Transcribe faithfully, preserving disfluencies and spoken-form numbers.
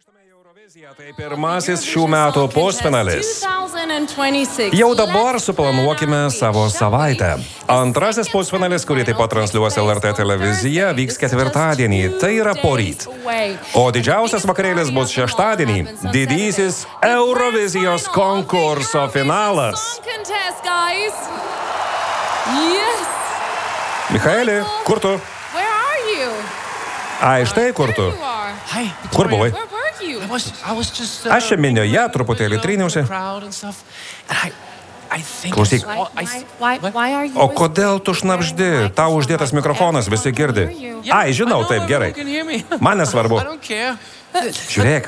Grįžtame į Euroviziją, tai pirmasis šių metų pusfinalis. Jau dabar suplanuokime savo savaitę. Antrasis pusfinalis, kurį taip pat transliuos L R T televizija, vyks ketvirtadienį, tai yra poryt. O didžiausias vakarėlis bus šeštadienį, didysis Eurovizijos konkurso finalas. Michaeli, kur tu? Ai, štai kur tu? Kur buvai? Aš čia minioje truputėlį tryniausi. Klausyk. O kodėl tu šnabždi? Tau uždėtas mikrofonas, visi girdi. Ai, žinau, taip, gerai. Man nesvarbu. Žiūrėk,